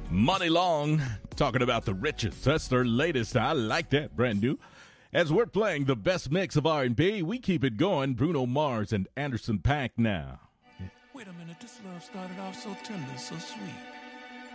Money Long, talking about the richest. That's their latest. I like that, brand new. As we're playing the best mix of R&B, we keep it going. Bruno